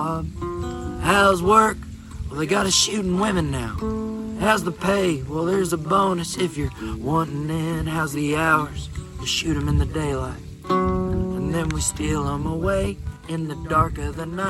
How's work? Well, they got us shooting women now. How's the pay? Well, there's a bonus if you're wanting in. How's the hours? You shoot 'em in the daylight, and then we steal 'em away in the dark of the night.